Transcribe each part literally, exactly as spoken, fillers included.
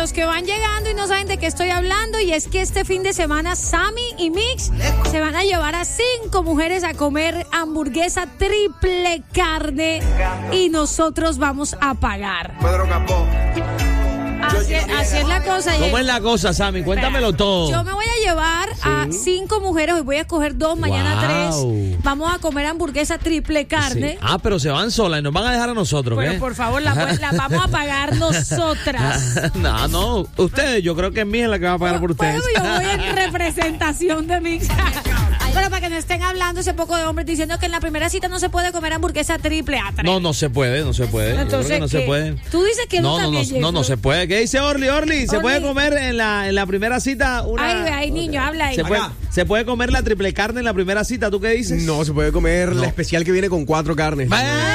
los que van llegando y no saben de qué estoy hablando, y es que este fin de semana Sammy y Mix se van a llevar a cinco mujeres a comer hamburguesa triple carne y nosotros vamos a pagar. Pedro Capó. Así, así es la cosa. ¿Cómo es la cosa, Sammy? Cuéntamelo todo. Yo me voy a llevar ¿Sí? a cinco mujeres, hoy voy a coger dos, mañana wow. tres. Vamos a comer hamburguesa triple carne. Sí. Ah, pero se van solas y nos van a dejar a nosotros, Pero ¿qué? por favor, la, la vamos a pagar nosotras. No, no, ustedes, yo creo que es Mix la que va a pagar por ustedes. Bueno, yo voy en representación de Mix. Pero para que no estén hablando ese poco de hombres diciendo que en la primera cita no se puede comer hamburguesa triple A. No, no se puede, no se puede. Entonces, no se puede. Tú dices que no, no, no, no, no, no se puede. ¿Qué dice Orly? Orly, ¿se Orly. puede comer en la, en la primera cita una... Ay, ay, niño, habla ahí. ¿Se puede, ¿Se puede comer la triple carne en la primera cita? ¿Tú qué dices? No, se puede comer No. la especial que viene con cuatro carnes.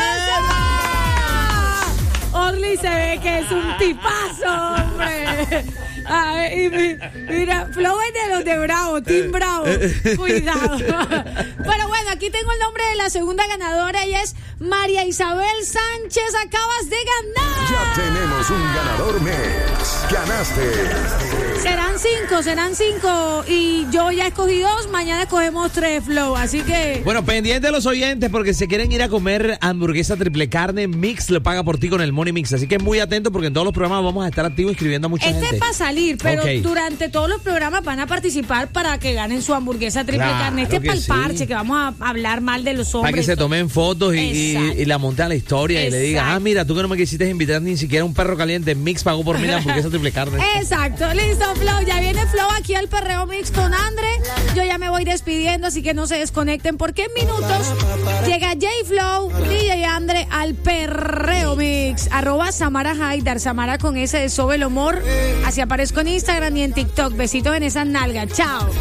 Orly se ve que es un tipazo, hombre. A ver, y mi- mira, Flow es de los de Bravo, Team Bravo. Cuidado. Pero bueno, aquí tengo el nombre de la segunda ganadora. Ella es María Isabel Sánchez. Acabas de ganar. Ya tenemos un ganador Mix. Ganaste. Serán cinco, serán cinco. Y yo ya escogí dos. Mañana escogemos tres, Flow. Así que. Bueno, pendiente de los oyentes porque se quieren ir a comer hamburguesa triple carne. Mix lo paga por ti con el Money Mix. Así que muy atento porque en todos los programas vamos a estar activos inscribiendo a mucha Este gente. es para salir, pero Ok. durante todos los programas van a participar para que ganen su hamburguesa triple Claro carne. Este es que para el sí. parche, que vamos a hablar mal de los hombres. Para que se tomen fotos y, y, Exacto. y la monten a la historia y le digan, Exacto. ah, mira, tú que no me quisiste invitar ni siquiera un perro caliente, Mix pagó por mí la hamburguesa triple carne. Exacto, listo, Flow. Ya viene Flow aquí al Perreo Mix con Andre. Yo ya me voy despidiendo, así que no se desconecten porque en minutos llega J Flow, D J Andre al Perreo Mix. Arroba Samara Haidar, Samara con ese de Sobe el Humor. Así aparezco en Instagram y en TikTok. Besitos en esa nalga. Chao.